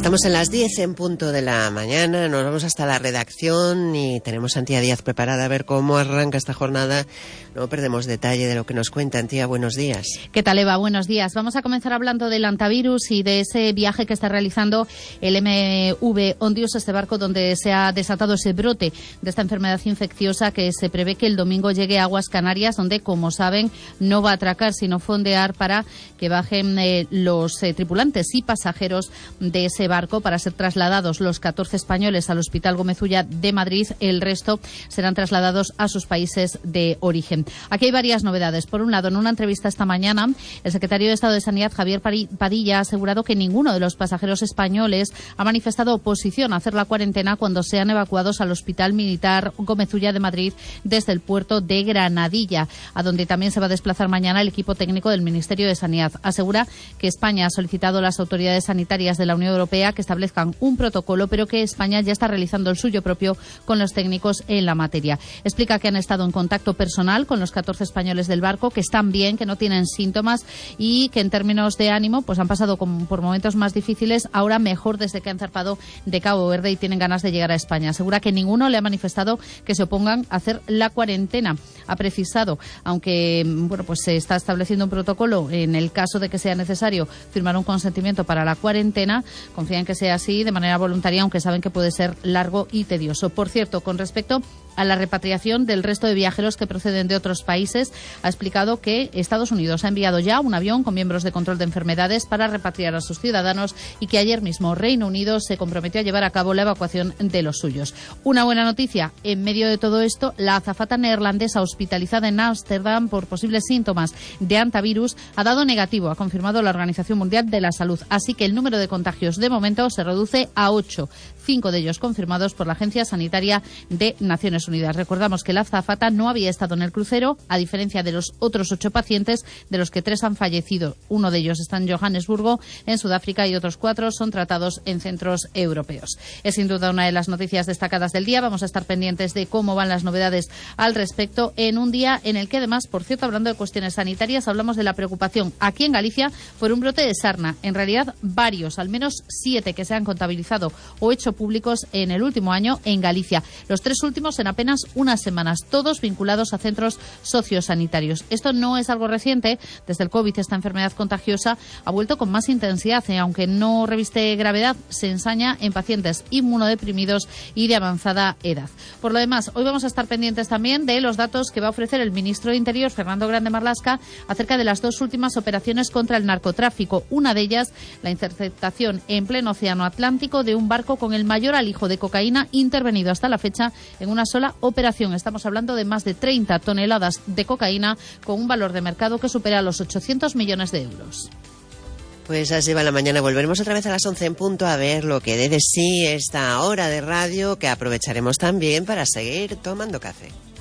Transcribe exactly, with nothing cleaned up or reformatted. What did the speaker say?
Estamos en las diez en punto de la mañana, nos vamos hasta la redacción y tenemos a Antía Díaz preparada a ver cómo arranca esta jornada. No perdemos detalle de lo que nos cuenta. Antía, buenos días. ¿Qué tal, Eva? Buenos días. Vamos a comenzar hablando del antivirus y de ese viaje que está realizando el M V Ondius, este barco donde se ha desatado ese brote de esta enfermedad infecciosa que se prevé que el domingo llegue a aguas Canarias, donde, como saben, no va a atracar, sino fondear para que bajen eh, los eh, tripulantes y pasajeros de ese barco para ser trasladados los catorce españoles al Hospital Gómez Ulla de Madrid. El resto serán trasladados a sus países de origen. Aquí hay varias novedades. Por un lado, en una entrevista esta mañana, el secretario de Estado de Sanidad, Javier Padilla, ha asegurado que ninguno de los pasajeros españoles ha manifestado oposición a hacer la cuarentena cuando sean evacuados al Hospital Militar Gómez Ulla de Madrid desde el puerto de Granadilla, a donde también se va a desplazar mañana el equipo técnico del Ministerio de Sanidad. Asegura que España ha solicitado a las autoridades sanitarias de la Unión Europea que establezcan un protocolo, pero que España ya está realizando el suyo propio con los técnicos en la materia. Explica que han estado en contacto personal con los catorce españoles del barco, que están bien, que no tienen síntomas y que en términos de ánimo pues han pasado con, por momentos más difíciles, ahora mejor desde que han zarpado de Cabo Verde y tienen ganas de llegar a España. Asegura que ninguno le ha manifestado que se opongan a hacer la cuarentena. Ha precisado, aunque bueno pues se está estableciendo un protocolo en el caso de que sea necesario firmar un consentimiento para la cuarentena, confían que sea así de manera voluntaria, aunque saben que puede ser largo y tedioso. Por cierto, con respecto a la repatriación del resto de viajeros que proceden de otros países, ha explicado que Estados Unidos ha enviado ya un avión con miembros de control de enfermedades para repatriar a sus ciudadanos y que ayer mismo Reino Unido se comprometió a llevar a cabo la evacuación de los suyos. Una buena noticia: en medio de todo esto, la azafata neerlandesa hospitalizada en Ámsterdam por posibles síntomas de antivirus ha dado negativo, ha confirmado la Organización Mundial de la Salud. Así que el número de contagios de momento se reduce a ocho, cinco de ellos confirmados por la Agencia Sanitaria de Naciones Unidas. Recordamos que la azafata no había estado en el crucero, a diferencia de los otros ocho pacientes, de los que tres han fallecido. Uno de ellos está en Johannesburgo, en Sudáfrica, y otros cuatro son tratados en centros europeos. Es sin duda una de las noticias destacadas del día. Vamos a estar pendientes de cómo van las novedades al respecto en un día en el que, además, por cierto, hablando de cuestiones sanitarias, hablamos de la preocupación aquí en Galicia por un brote de sarna. En realidad, varios, al menos siete que se han contabilizado o hecho públicos en el último año en Galicia. Los tres últimos en apenas unas semanas, todos vinculados a centros sociosanitarios. Esto no es algo reciente. Desde el COVID, esta enfermedad contagiosa ha vuelto con más intensidad, y aunque no reviste gravedad, se ensaña en pacientes inmunodeprimidos y de avanzada edad. Por lo demás, hoy vamos a estar pendientes también de los datos que va a ofrecer el ministro de Interior, Fernando Grande Marlaska, acerca de las dos últimas operaciones contra el narcotráfico. Una de ellas, la interceptación en pleno océano Atlántico de un barco con el mayor alijo de cocaína intervenido hasta la fecha en una sola operación. Estamos hablando de más de treinta toneladas de cocaína con un valor de mercado que supera los ochocientos millones de euros. Pues así va la mañana. Volveremos otra vez a las once en punto a ver lo que dé de sí esta hora de radio, que aprovecharemos también para seguir tomando café.